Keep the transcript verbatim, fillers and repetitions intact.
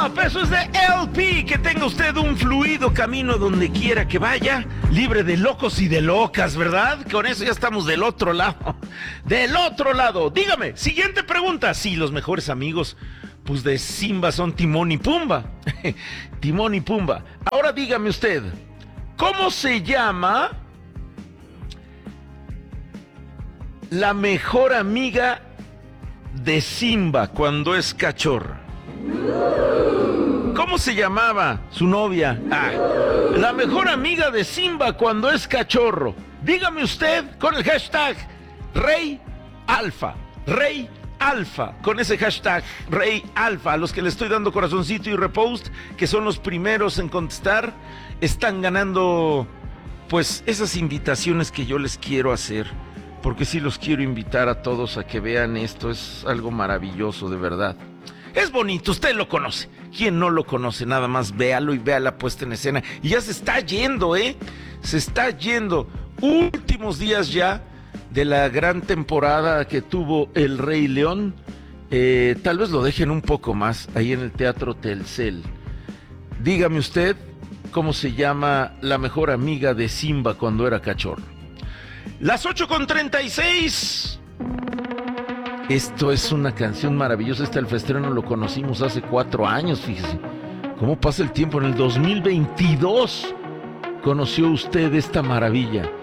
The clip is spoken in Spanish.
up. Eso es de L P. Que tenga usted un fluido camino donde quiera que vaya, libre de locos y de locas, ¿verdad? Con eso ya estamos del otro lado. Del otro lado. Dígame, siguiente pregunta. Sí, los mejores amigos, pues de Simba son Timón y Pumba. Timón y Pumba. Ahora dígame usted, ¿cómo se llama la mejor amiga de Simba cuando es cachorro? ¿Cómo se llamaba su novia? Ah, la mejor amiga de Simba cuando es cachorro. Dígame usted con el hashtag Rey Alfa. Rey Alfa. Con ese hashtag Rey Alfa. A los que le estoy dando corazoncito y repost, que son los primeros en contestar, están ganando pues esas invitaciones que yo les quiero hacer. Porque sí los quiero invitar a todos a que vean esto. Es algo maravilloso, de verdad. Es bonito, usted lo conoce. ¿Quién no lo conoce? Nada más véalo y vea la puesta en escena. Y ya se está yendo, ¿eh? Se está yendo. Últimos días ya de la gran temporada que tuvo El Rey León. Eh, tal vez lo dejen un poco más ahí en el Teatro Telcel. Dígame usted cómo se llama la mejor amiga de Simba cuando era cachorro. Las ocho con treinta y seis. Esto es una canción maravillosa. Este Alfestreno lo conocimos hace cuatro años, fíjese. ¿Cómo pasa el tiempo? En el dos mil veintidós conoció usted esta maravilla.